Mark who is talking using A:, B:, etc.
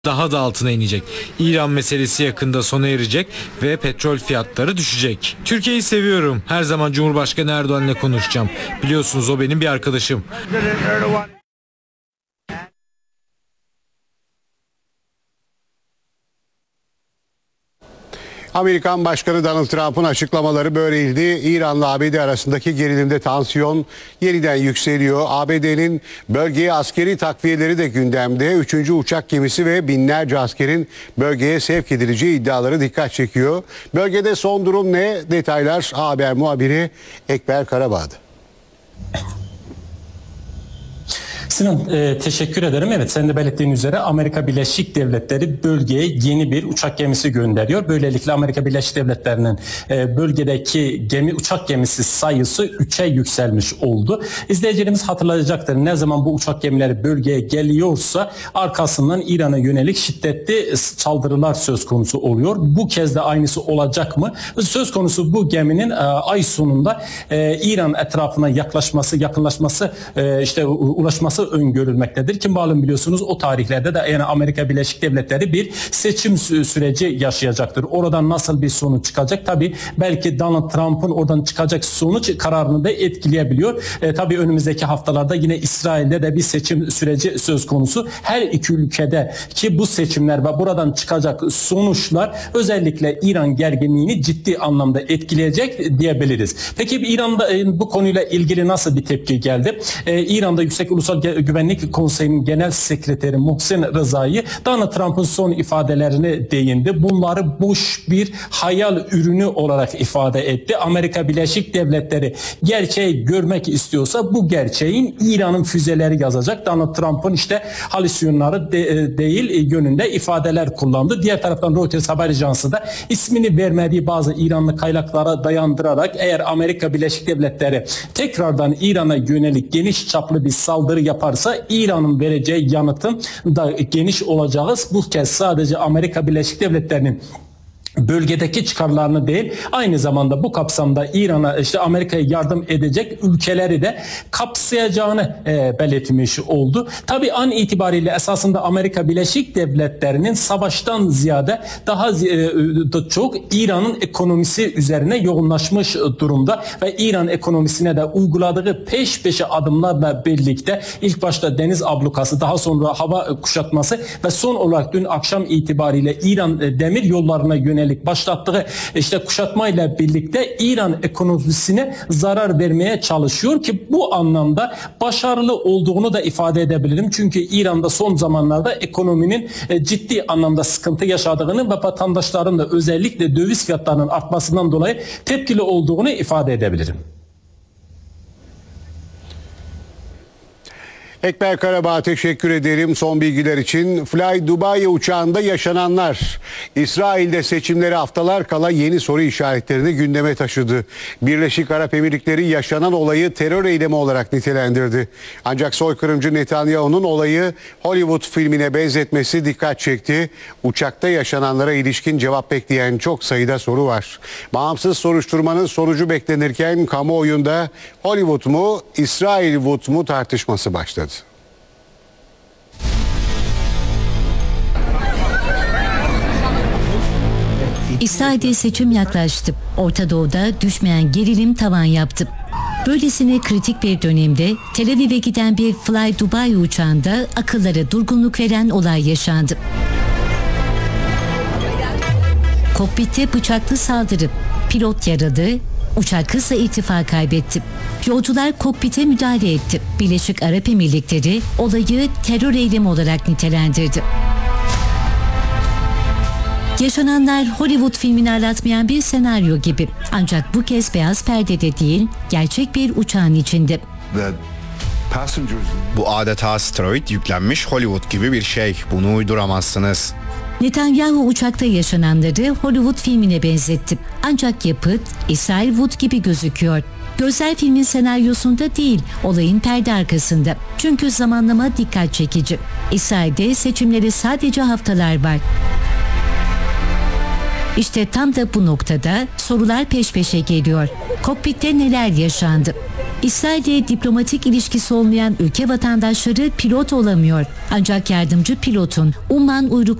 A: daha da altına inecek. İran meselesi yakında sona erecek ve petrol fiyatları düşecek. Türkiye'yi seviyorum. Her zaman Cumhurbaşkanı Erdoğan'la konuşacağım. Biliyorsunuz o benim bir arkadaşım.
B: Amerikan Başkanı Donald Trump'ın açıklamaları böyleydi. İran'la ABD arasındaki gerilimde tansiyon yeniden yükseliyor. ABD'nin bölgeye askeri takviyeleri de gündemde. 3. uçak gemisi ve binlerce askerin bölgeye sevk edileceği iddiaları dikkat çekiyor. Bölgede son durum ne? Detaylar A Haber muhabiri Ekber Karabağ'da.
C: Sinan, teşekkür ederim. Evet, sen de belirttiğin üzere Amerika Birleşik Devletleri bölgeye yeni bir uçak gemisi gönderiyor. Böylelikle Amerika Birleşik Devletleri'nin bölgedeki uçak gemisi sayısı 3'e yükselmiş oldu. İzleyicilerimiz hatırlayacaktır. Ne zaman bu uçak gemileri bölgeye geliyorsa arkasından İran'a yönelik şiddetli saldırılar söz konusu oluyor. Bu kez de aynısı olacak mı? Söz konusu bu geminin ay sonunda İran etrafına yakınlaşması, ulaşması öngörülmektedir. Ki malum biliyorsunuz o tarihlerde de yani Amerika Birleşik Devletleri bir seçim süreci yaşayacaktır. Oradan nasıl bir sonuç çıkacak? Tabii belki Donald Trump'ın oradan çıkacak sonuç kararını da etkileyebiliyor. Tabii önümüzdeki haftalarda yine İsrail'de de bir seçim süreci söz konusu. Her iki ülkede ki bu seçimler ve buradan çıkacak sonuçlar özellikle İran gerginliğini ciddi anlamda etkileyecek diyebiliriz. Peki İran'da bu konuyla ilgili nasıl bir tepki geldi? İran'da Yüksek Ulusal Güvenlik Konseyi'nin Genel Sekreteri Muhsin Rıza'yı Donald Trump'ın son ifadelerine değindi. Bunları boş bir hayal ürünü olarak ifade etti. Amerika Birleşik Devletleri gerçeği görmek istiyorsa bu gerçeğin İran'ın füzeleri yazacak. Donald Trump'ın halüsinasyonları değil yönünde ifadeler kullandı. Diğer taraftan Reuters haber ajansı da ismini vermediği bazı İranlı kaynaklara dayandırarak eğer Amerika Birleşik Devletleri tekrardan İran'a yönelik geniş çaplı bir saldırı yaparsa İran'ın vereceği yanıtın da geniş olacağı, bu kez sadece Amerika Birleşik Devletleri'nin bölgedeki çıkarlarını değil aynı zamanda bu kapsamda İran'a Amerika'ya yardım edecek ülkeleri de kapsayacağını belirtmiş oldu. Tabii an itibariyle esasında Amerika Birleşik Devletleri'nin savaştan ziyade daha çok İran'ın ekonomisi üzerine yoğunlaşmış durumda ve İran ekonomisine de uyguladığı peş peşe adımlarla birlikte ilk başta deniz ablukası, daha sonra hava kuşatması ve son olarak dün akşam itibariyle İran demir yollarına yönelik başlattığı kuşatmayla birlikte İran ekonomisine zarar vermeye çalışıyor ki bu anlamda başarılı olduğunu da ifade edebilirim. Çünkü İran'da son zamanlarda ekonominin ciddi anlamda sıkıntı yaşadığını ve vatandaşların da özellikle döviz fiyatlarının artmasından dolayı tepkili olduğunu ifade edebilirim.
B: Ekber Karabağ'a teşekkür ederim son bilgiler için. Fly Dubai uçağında yaşananlar İsrail'de seçimlere haftalar kala yeni soru işaretlerini gündeme taşıdı. Birleşik Arap Emirlikleri yaşanan olayı terör eylemi olarak nitelendirdi. Ancak soykırımcı Netanyahu'nun olayı Hollywood filmine benzetmesi dikkat çekti. Uçakta yaşananlara ilişkin cevap bekleyen çok sayıda soru var. Bağımsız soruşturmanın sonucu beklenirken kamuoyunda Hollywood mu, İsrailwood mu tartışması başladı.
D: İsrail'de seçim yaklaştı. Orta Doğu'da düşmeyen gerilim tavan yaptı. Böylesine kritik bir dönemde Tel Aviv'e giden bir Fly Dubai uçağında akıllara durgunluk veren olay yaşandı. Kokpitte bıçaklı saldırı, pilot yaralı, uçak hızla irtifa kaybetti. Yolcular kokpite müdahale etti. Birleşik Arap Emirlikleri olayı terör eylemi olarak nitelendirdi. Yaşananlar Hollywood filmini aratmayan bir senaryo gibi. Ancak bu kez beyaz perdede değil, gerçek bir uçağın içinde.
E: Bu adeta asteroid yüklenmiş Hollywood gibi bir şey. Bunu uyduramazsınız.
D: Netanyahu uçakta yaşananları Hollywood filmine benzetti. Ancak yapıt İsrailwood gibi gözüküyor. Gözler filmin senaryosunda değil, olayın perde arkasında. Çünkü zamanlama dikkat çekici. İsrail'de seçimlere sadece haftalar var. İşte tam da bu noktada sorular peş peşe geliyor. Kokpitte neler yaşandı? İsrail'le diplomatik ilişkisi olmayan ülke vatandaşları pilot olamıyor. Ancak yardımcı pilotun Umman uyruklu